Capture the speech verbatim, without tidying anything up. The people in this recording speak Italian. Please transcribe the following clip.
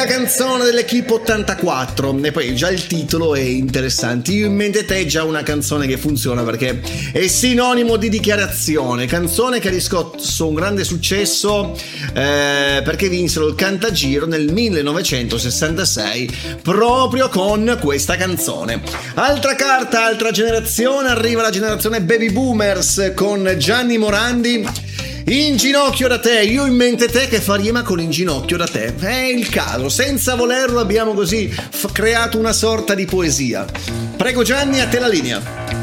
la canzone dell'Equipe ottantaquattro, e poi già il titolo è interessante. Io in mente te è già una canzone che funziona perché è sinonimo di dichiarazione, canzone che ha riscosso un grande successo eh, perché vinsero il Cantagiro nel millenovecentosessantasei proprio con questa canzone. Altra carta, altra generazione, arriva la generazione Baby Boomers con Gianni Morandi. In ginocchio da te, io in mente te che fa rima con in ginocchio da te. È il caso, senza volerlo abbiamo così f- creato una sorta di poesia. Prego Gianni, a te la linea.